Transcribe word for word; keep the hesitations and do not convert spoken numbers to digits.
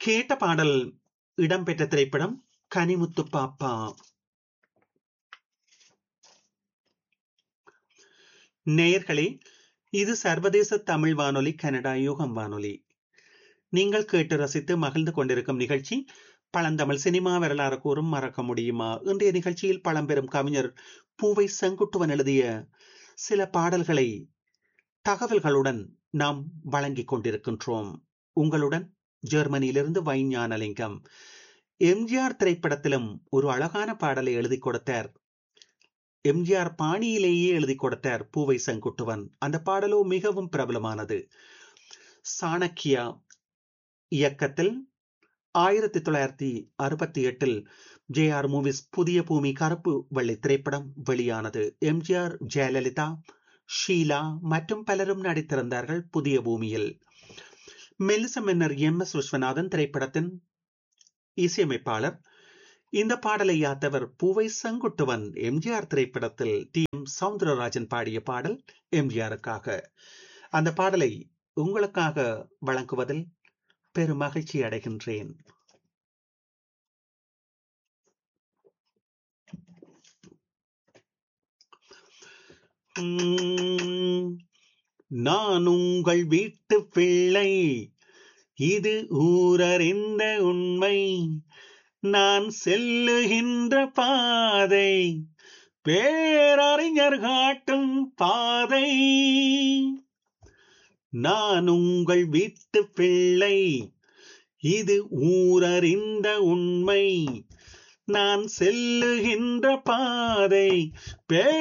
கேட்ட பாடல் இடம்பெற்ற திரைப்படம் கனிமுத்து பாப்பா. நேயர்களே, இது சர்வதேச தமிழ் வானொலி, கனடா யூகம் வானொலி. நீங்கள் கேட்டு ரசித்து மகிழ்ந்து கொண்டிருக்கும் நிகழ்ச்சி பழந்தமிழ் சினிமா வரலாறு கூறும் மறக்க முடியுமா. இன்றைய நிகழ்ச்சியில் பழம்பெரும் கவிஞர் பூவை செங்குட்டுவன் எழுதிய சில பாடல்களை தகவல்களுடன் நாம் வழங்கிக் கொண்டிருக்கின்றோம். உங்களுடன் ஜெர்மனியிலிருந்து வைஞானலிங்கம். எம்ஜிஆர் திரைப்படத்திலும் ஒரு அழகான பாடலை எழுதி கொடுத்தார். எம்ஜிஆர் பாணியிலேயே எழுதி கொடுத்தார் பூவை செங்குட்டுவன். அந்த பாடலோ மிகவும் பிரபலமானது. சாணக்கியா இயக்கத்தில் ஆயிரத்தி தொள்ளாயிரத்தி அறுபத்தி எட்டில் ஜே ஆர் மூவிஸ் புதிய பூமி கருப்பு வெள்ளை திரைப்படம் வெளியானது. எம்ஜிஆர், ஜெயலலிதா, ஷீலா மற்றும் பலரும் நடித்திருந்தார்கள் புதிய பூமியில். மெல்லிச மன்னர் எம் எஸ் விஸ்வநாதன் திரைப்படத்தின் இசையமைப்பாளர். இந்த பாடலை யாத்தவர் பூவை செங்குட்டுவன். எம்ஜிஆர் திரைப்படத்தில் டி எம் சவுந்தரராஜன் பாடிய பாடல் எம்ஜிஆருக்காக. அந்த பாடலை உங்களுக்காக வழங்குவதில் பெரும் மகிழ்ச்சி அடைகின்றேன். நான் உங்கள் வீட்டு பிள்ளை, இது ஊரறிந்த உண்மை, நான் செல்லுகின்ற பாதை பேரறிஞர் காட்டும் பாதை. நான் உங்கள் வீட்டு பிள்ளை, இது ஊரறிந்த உண்மை, நான் செல்லுகின்ற பாதை பே